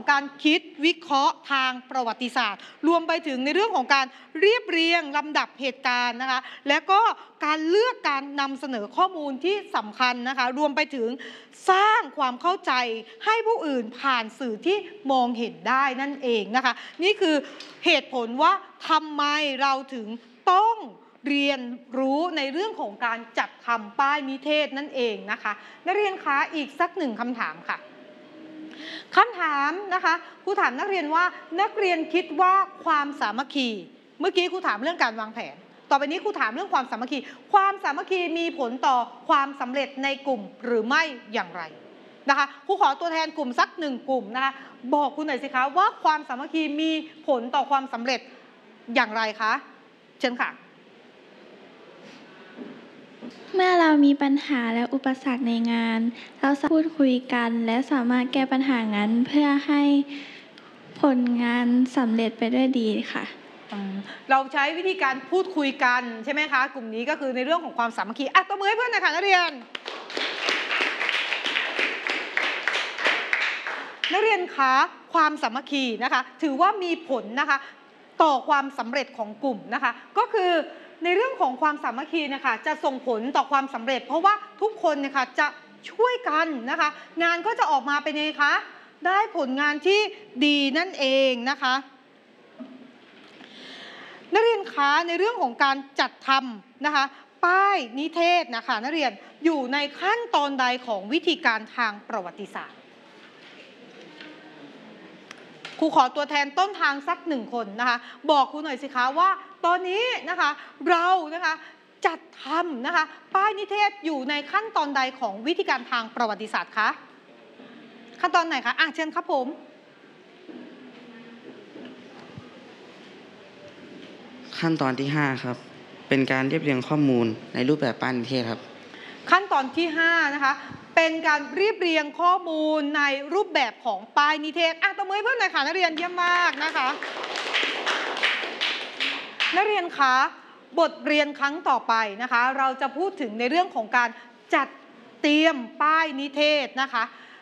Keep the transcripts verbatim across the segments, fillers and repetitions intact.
การคิดวิเคราะห์ทางประวัติศาสตร์รวมไปถึงในเรื่องของการเรียบเรียงลำดับเหตุการณ์นะคะและก็การเลือกการนำเสนอข้อมูลที่สำคัญนะคะรวมไปถึงสร้างความเข้าใจให้ผู้อื่นผ่านสื่อที่มองเห็นได้นั่นเองนะคะนี่คือเหตุผลว่าทำไมเราถึงต้องเรียนรู้ในเรื่องของการจัดทำป้ายนิเทศนั่นเองนะคะนักเรียนคะอีกสักหนึ่งคำถามค่ะคำถามนะคะครูถามนักเรียนว่านักเรียนคิดว่าความสามัคคีเมื่อกี้ครูถามเรื่องการวางแผนต่อไปนี้ครูถามเรื่องความสามัคคีความสามัคคีมีผลต่อความสำเร็จในกลุ่มหรือไม่อย่างไรนะคะครูขอตัวแทนกลุ่มสักหนึ่งกลุ่มนะคะบอกคุณหน่อยสิคะว่าความสามัคคีมีผลต่อความสำเร็จอย่างไรคะเชิญค่ะเมื่อเรามีปัญหาและอุปสรรคในงานเราสามารถพูดคุยกันและสามารถแก้ปัญหานั้นเพื่อให้ผลงานสำเร็จไปด้วยดีค่ะเราใช้วิธีการพูดคุยกันใช่ไหมคะกลุ่มนี้ก็คือในเรื่องของความสามัคคีอ่ะตบมือให้เพื่อนหน่อยค่ะนักเรียนนักเรียนคะความสามัคคีนะคะถือว่ามีผลนะคะต่อความสำเร็จของกลุ่มนะคะก็คือในเรื่องของความสามัคคีนะคะจะส่งผลต่อความสำเร็จเพราะว่าทุกคนนะคะจะช่วยกันนะคะงานก็จะออกมาเป็นไงคะได้ผลงานที่ดีนั่นเองนะคะนักเรียนคะในเรื่องของการจัดทำนะคะป้ายนิเทศนะคะนักเรียนอยู่ในขั้นตอนใดของวิธีการทางประวัติศาสตร์ครูขอตัวแทนต้นทางสักหนึ่งคนนะคะบอกครูหน่อยสิคะว่าตอนนี้นะคะเรานะคะจัดทำนะคะป้ายนิเทศอยู่ในขั้นตอนใดของวิธีการทางประวัติศาสตร์คะขั้นตอนไหนคะอ่ะเชิญครับผมขั้นตอนที่ห้าครับเป็นการเรียบเรียงข้อมูลในรูปแบบป้ายนิเทศครับขั้นตอนที่ห้านะคะเป็นการเรียบเรียงข้อมูลในรูปแบบของป้ายนิเทศอ่ะตบมือให้เพื่อนหน่อยค่ะนักเรียนเยี่ยมมากนะคะนักเรียนคะบทเรียนครั้งต่อไปนะคะเราจะพูดถึงในเรื่องของการจัดเตรียมป้ายนิเทศนะคะ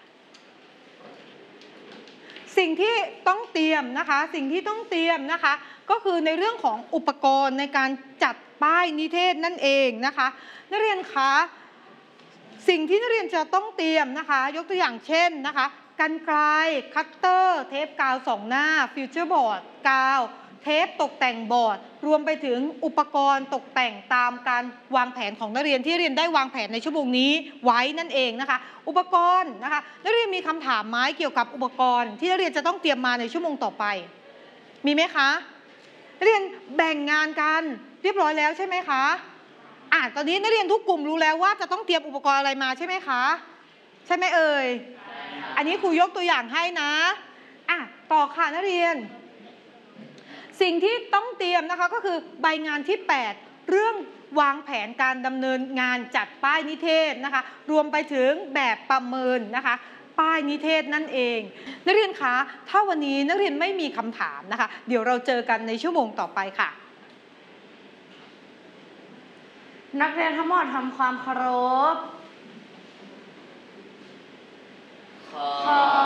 สิ่งที่ต้องเตรียมนะคะสิ่งที่ต้องเตรียมนะคะก็คือในเรื่องของอุปกรณ์ในการจัดป้ายนิเทศนั่นเองนะคะนักเรียนคะสิ่งที่นักเรียนจะต้องเตรียมนะคะยกตัวอย่างเช่นนะคะกรรไกรคัตเตอร์เทปกาวสองหน้าฟิวเจอร์บอร์ดกาวเทปตกแต่งบอร์ดรวมไปถึงอุปกรณ์ตกแต่งตามการวางแผนของนักเรียนที่เรียนได้วางแผนในชั่วโมงนี้ไว้นั่นเองนะคะอุปกรณ์นะคะนักเรียนมีคำถามไหมเกี่ยวกับอุปกรณ์ที่นักเรียนจะต้องเตรียมมาในชั่วโมงต่อไปมีไหมคะนักเรียนแบ่งงานกันเรียบร้อยแล้วใช่ไหมคะอ่ะตอนนี้นักเรียนทุกกลุ่มรู้แล้วว่าจะต้องเตรียมอุปกรณ์อะไรมาใช่ไหมคะใช่ไหมเอ่ยอันนี้ครูยกตัวอย่างให้นะอ่ะต่อค่ะนักเรียนสิ่งที่ต้องเตรียมนะคะก็คือใบงานที่แปดเรื่องวางแผนการดำเนินงานจัดป้ายนิเทศนะคะรวมไปถึงแบบประเมินนะคะป้ายนิเทศนั่นเองนักเรียนคะถ้าวันนี้นักเรียนไม่มีคำถามนะคะเดี๋ยวเราเจอกันในชั่วโมงต่อไปค่ะนักเรียนทั้งหมดทำความเคารพ